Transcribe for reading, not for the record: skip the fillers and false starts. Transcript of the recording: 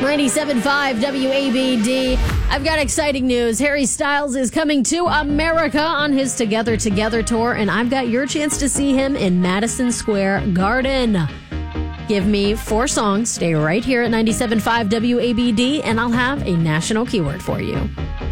97.5 WABD. I've got exciting news. Harry Styles is coming to America on his Together tour, and I've got your chance to see him in Madison Square Garden. Give me 4 songs. Stay right here at 97.5 WABD, and I'll have a national keyword for you.